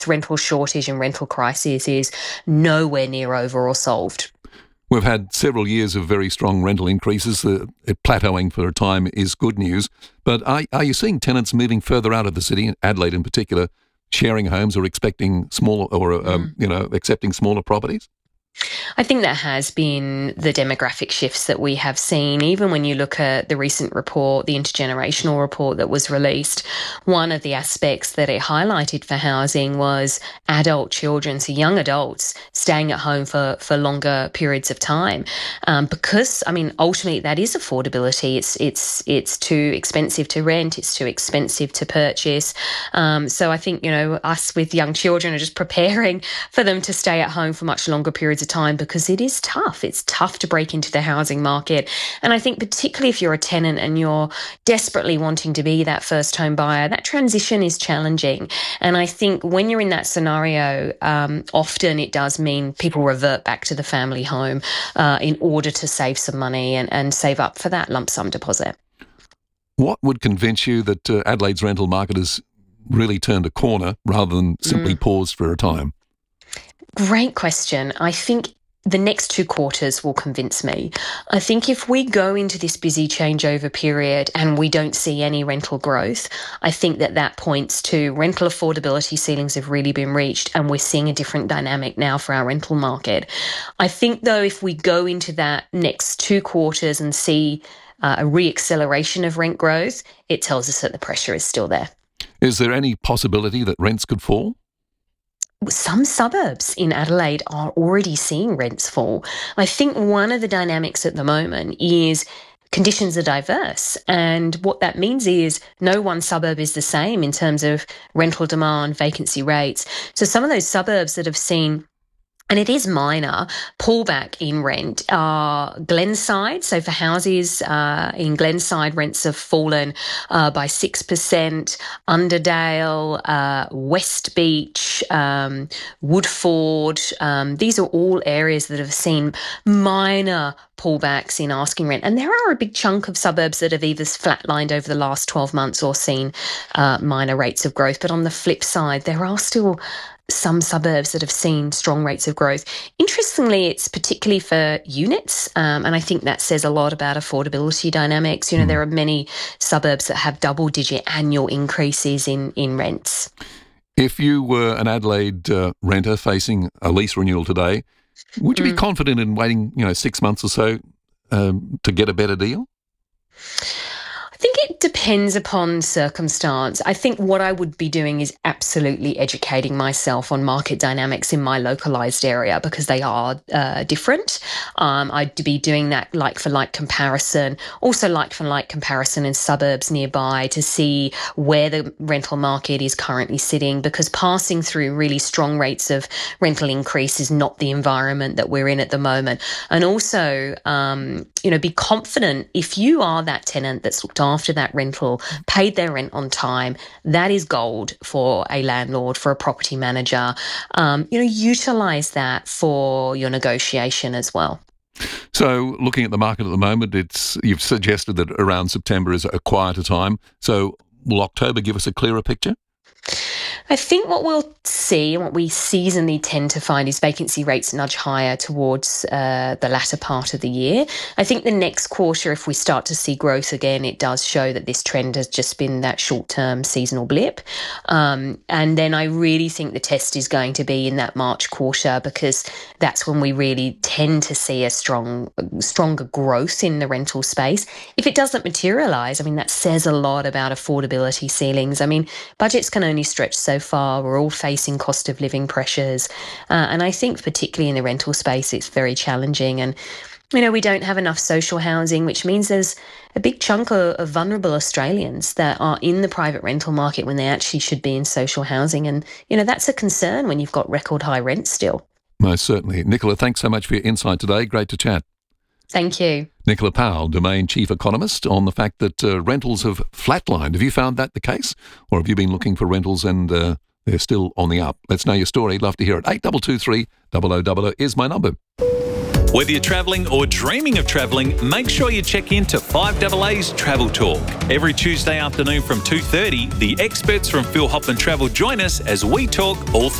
rental shortage and rental crisis is nowhere near over or solved. We've had several years of very strong rental increases. It plateauing for a time is good news. But are you seeing tenants moving further out of the city, Adelaide in particular, sharing homes or expecting smaller or accepting smaller properties? I think that has been the demographic shifts that we have seen. Even when you look at the recent report, the intergenerational report that was released, one of the aspects that it highlighted for housing was adult children, so young adults staying at home for longer periods of time. Because, I mean, ultimately that is affordability. It's too expensive to rent. It's too expensive to purchase. So I think, us with young children are just preparing for them to stay at home for much longer periods of time, because it is tough. It's tough to break into the housing market. And I think particularly if you're a tenant and you're desperately wanting to be that first home buyer, that transition is challenging. And I think when you're in that scenario, often it does mean people revert back to the family home in order to save some money and save up for that lump sum deposit. What would convince you that Adelaide's rental market has really turned a corner rather than simply paused for a time? Great question. I think the next 2 quarters will convince me. I think if we go into this busy changeover period and we don't see any rental growth, I think that points to rental affordability ceilings have really been reached, and we're seeing a different dynamic now for our rental market. I think, though, if we go into that next 2 quarters and see a re-acceleration of rent growth, it tells us that the pressure is still there. Is there any possibility that rents could fall? Some suburbs in Adelaide are already seeing rents fall. I think one of the dynamics at the moment is conditions are diverse. And what that means is no one suburb is the same in terms of rental demand, vacancy rates. So some of those suburbs that have seen, and it is minor, pullback in rent are Glenside. So for houses in Glenside, rents have fallen by 6%. Underdale, West Beach, Woodford. These are all areas that have seen minor pullbacks in asking rent. And there are a big chunk of suburbs that have either flatlined over the last 12 months or seen minor rates of growth. But on the flip side, there are still some suburbs that have seen strong rates of growth. Interestingly, it's particularly for units, and I think that says a lot about affordability dynamics. There are many suburbs that have double-digit annual increases in rents. If you were an Adelaide renter facing a lease renewal today, would you be confident in waiting, 6 months or so to get a better deal? I think it depends upon circumstance. I think what I would be doing is absolutely educating myself on market dynamics in my localised area, because they are different. I'd be doing that like-for-like comparison, also like-for-like comparison in suburbs nearby to see where the rental market is currently sitting, because passing through really strong rates of rental increase is not the environment that we're in at the moment. And also, be confident if you are that tenant that's looked after that rental, paid their rent on time. That is gold for a landlord, for a property manager. Utilise that for your negotiation as well. So looking at the market at the moment, you've suggested that around September is a quieter time. So will October give us a clearer picture? I think what we'll see and what we seasonally tend to find is vacancy rates nudge higher towards the latter part of the year. I think the next quarter, if we start to see growth again, it does show that this trend has just been that short-term seasonal blip. And then I really think the test is going to be in that March quarter, because that's when we really tend to see a stronger growth in the rental space. If it doesn't materialise, that says a lot about affordability ceilings. Budgets can only stretch so far. We're all facing cost of living pressures. And I think particularly in the rental space, it's very challenging. And, we don't have enough social housing, which means there's a big chunk of vulnerable Australians that are in the private rental market when they actually should be in social housing. And, that's a concern when you've got record high rents still. Most certainly. Nicola, thanks so much for your insight today. Great to chat. Thank you. Nicola Powell, Domain Chief Economist, on the fact that rentals have flatlined. Have you found that the case? Or have you been looking for rentals and they're still on the up? Let's know your story. Love to hear it. 8223 0000 is my number. Whether you're travelling or dreaming of travelling, make sure you check in to 5AA's Travel Talk. Every Tuesday afternoon from 2:30, the experts from Phil Hoffman Travel join us as we talk all